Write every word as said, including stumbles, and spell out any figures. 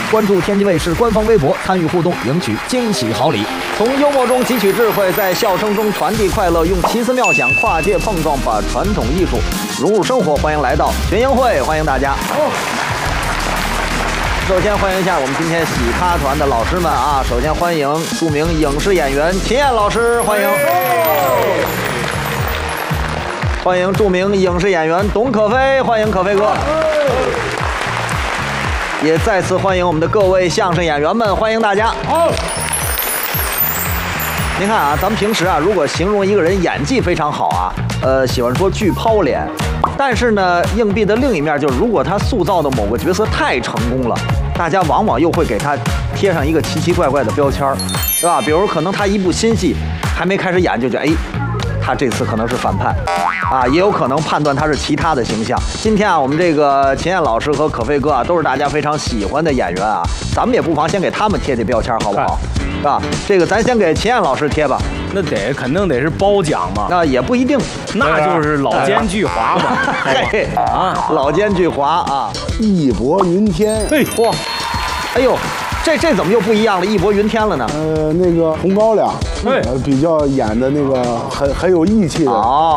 关注天津卫视官方微博，参与互动，赢取惊喜好礼。从幽默中汲取智慧，在笑声中传递快乐，用奇思妙想跨界碰撞，把传统艺术融入生活。欢迎来到群英会，欢迎大家。首先欢迎一下我们今天喜咖团的老师们啊！首先欢迎著名影视演员秦燕老师，欢迎；欢迎著名影视演员董可飞，欢迎可飞哥；也再次欢迎我们的各位相声演员们，欢迎大家。您看啊，咱们平时啊，如果形容一个人演技非常好啊，呃，喜欢说巨抛脸。但是呢，硬币的另一面就是，如果他塑造的某个角色太成功了，大家往往又会给他贴上一个奇奇怪怪的标签儿，对吧？比如可能他一部新戏还没开始演，就觉得哎，他这次可能是反派，啊，也有可能判断他是其他的形象。今天啊，我们这个秦燕老师和可飞哥啊，都是大家非常喜欢的演员啊，咱们也不妨先给他们贴贴标签，好不好？啊，这个咱先给秦燕老师贴吧。 那得肯定得是褒奖嘛， 那也不一定， 那就是老奸巨猾嘛。 嘿啊，老奸巨猾啊， 义薄云天。 嘿，哇，哎呦，这这怎么又不一样了？义薄云天了呢？ 呃，那个红高粱，呃，比较演的那个很很有义气的。 哦。